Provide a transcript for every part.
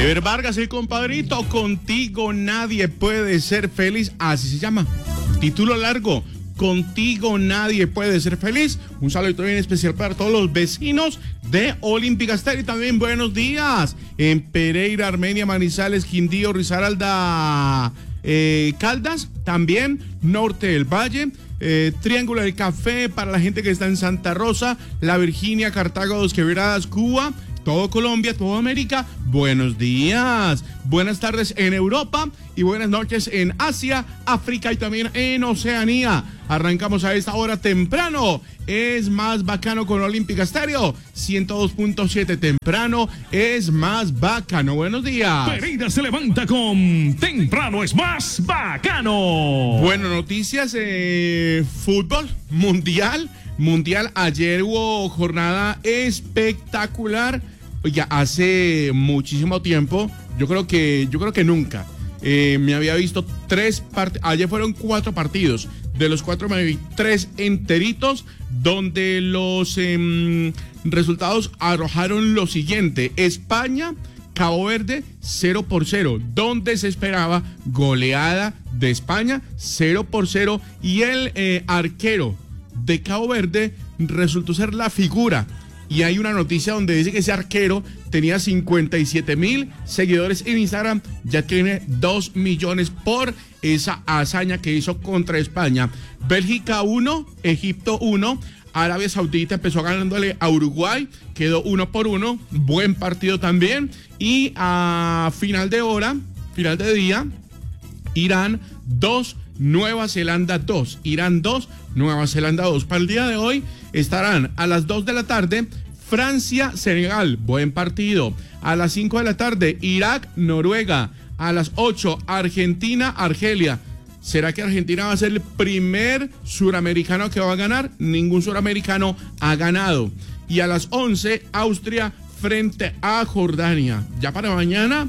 Ever Vargas, el compadrito, contigo nadie puede ser feliz, así se llama. Título largo, contigo nadie puede ser feliz. Un saludo bien especial para todos los vecinos de Olímpica Estéreo y también buenos días en Pereira, Armenia, Manizales, Quindío, Risaralda, Caldas, también Norte del Valle, Triángulo del Café para la gente que está en Santa Rosa, La Virginia, Cartago, Dos Quebradas, Cuba, todo Colombia, toda América. Buenos días, buenas tardes en Europa y buenas noches en Asia, África y también en Oceanía. Arrancamos a esta hora temprano. Es más bacano con Olímpica Estéreo 102.7. Temprano es más bacano. Buenos días. Pereira se levanta con temprano es más bacano. Bueno, noticias, fútbol mundial. Ayer hubo jornada espectacular. Oiga, hace muchísimo tiempo, yo creo que nunca me había visto ayer fueron 4 partidos, de los 4 me vi 3 enteritos, donde los resultados arrojaron lo siguiente: España, Cabo Verde 0-0, donde se esperaba goleada de España 0-0, y el arquero de Cabo Verde resultó ser la figura. Y hay una noticia donde dice que ese arquero tenía 57,000 seguidores en Instagram, ya tiene 2 millones por esa hazaña que hizo contra España. Bélgica 1, Egipto 1, Arabia Saudita empezó ganándole a Uruguay, quedó 1-1, buen partido también. Y a final de día, Irán 2, Nueva Zelanda 2, Irán 2, Nueva Zelanda 2. Para el día de hoy estarán a las 2 de la tarde Francia-Senegal, buen partido. A las 5 de la tarde Irak-Noruega. A las 8 Argentina-Argelia. ¿Será que Argentina va a ser el primer suramericano que va a ganar? Ningún suramericano ha ganado. Y a las 11 Austria frente a Jordania. Ya para mañana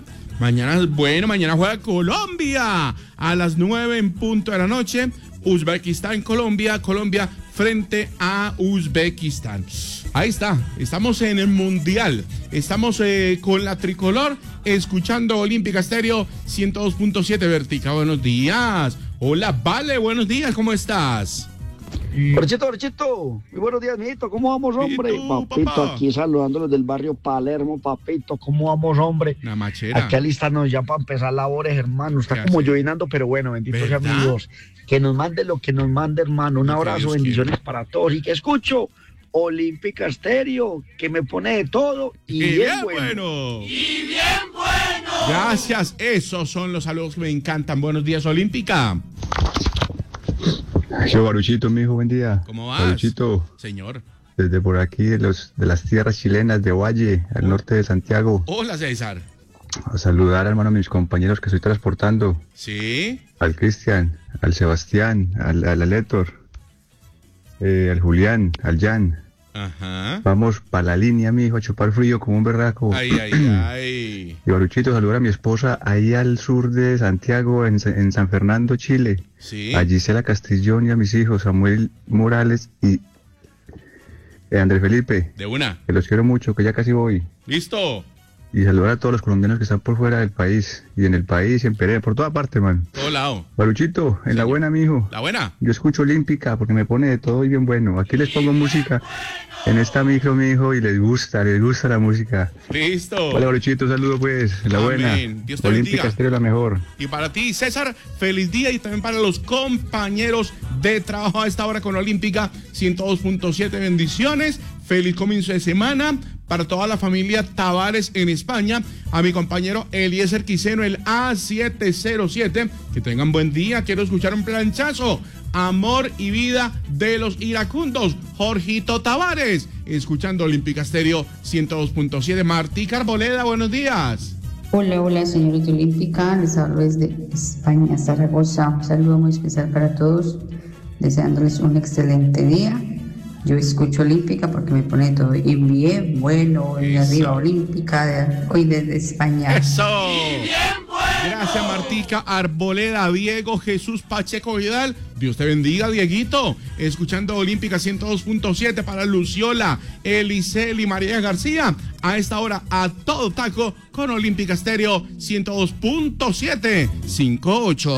juega Colombia a las 9 en punto de la noche. Uzbekistán, Colombia frente a Uzbekistán. Ahí está, estamos en el Mundial, estamos con la tricolor, escuchando Olímpica Estéreo 102.7 Vertica. Buenos días. Hola, Vale, buenos días, ¿cómo estás? Orchito, muy buenos días, mijito, ¿cómo vamos, hombre? Tú, papito, papá? Aquí saludándolos del barrio Palermo, papito, ¿cómo vamos, hombre? Una machera. Aquí alistarnos ya para empezar labores, hermano, está Ya como sé. llovinando, pero bueno, bendito sea ¿Verdad? mi Dios, que nos mande lo que nos mande, hermano, un Lo que abrazo, Dios bendiciones quiera. para todos, y que escucho Olímpica Estéreo, que me pone de todo, y bien bueno. Gracias, esos son los saludos que me encantan. Buenos días, Olímpica. Yo, Baruchito, mi hijo, buen día. ¿Cómo vas? Baruchito, Señor. desde por aquí, de las tierras chilenas de Valle, al norte de Santiago, Hola, César. a saludar, hermano, a mis compañeros que estoy transportando, Sí. al Cristian, al Sebastián, al Aletor, al Julián, al Jan. Ajá. Vamos para la línea, mi hijo, a chupar frío como un berraco. Ay. Y Baruchito, saludar a mi esposa ahí al sur de Santiago, en San Fernando, Chile. Sí. A Gisela Castrillón y a mis hijos, Samuel Morales y Andrés Felipe, De una. que los quiero mucho, que ya casi voy. Listo. Y saludar a todos los colombianos que están por fuera del país, y en el país, en Pereira, por toda parte, man. Todo lado. Baruchito, en la buena, mijo. La buena. Yo escucho Olímpica porque me pone de todo y bien bueno. Aquí les pongo música en esta micro, mijo, y les gusta la música. Listo. Hola, Baruchito, saludo pues, la Amén. buena. Dios te Olímpica bendiga. Estéreo, la mejor. Y para ti, César, feliz día, y también para los compañeros de trabajo a esta hora con Olímpica 102.7. Bendiciones, feliz comienzo de semana para toda la familia Tavares en España, a mi compañero Eliezer Quiseno, el A707, que tengan buen día. Quiero escuchar un planchazo, Amor y Vida de los Iracundos, Jorgito Tavares, escuchando Olímpica Estéreo 102.7. Martí Carboleda, buenos días. Hola, señorita Olímpica, les hablo desde España, Zaragoza. Un saludo muy especial para todos, deseándoles un excelente día. Yo escucho Olímpica porque me pone todo y bien bueno, y Eso. arriba Olímpica, hoy desde España. Eso. Gracias, Martica Arboleda, Diego Jesús Pacheco Vidal. Dios te bendiga, Dieguito. Escuchando Olímpica 102.7 para Luciola, Eliseli, María García. A esta hora, a todo taco con Olímpica Estéreo 102.7. 58.